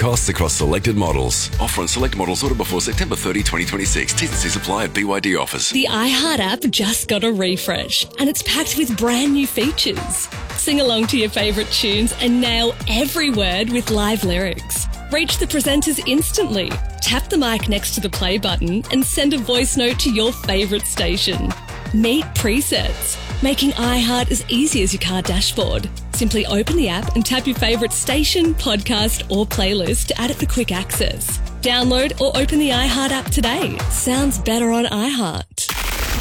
costs across selected models. Offer on select models ordered before September 30, 2026. T's and C's apply at BYD offers. The iHeart app just got a refresh and it's packed with brand new features. Sing along to your favourite tunes and nail every word with live lyrics. Reach the presenters instantly. Tap the mic next to the play button and send a voice note to your favourite station. Meet presets, making iHeart as easy as your car dashboard. Simply open the app and tap your favourite station, podcast or playlist to add it for quick access. Download or open the iHeart app today. Sounds better on iHeart.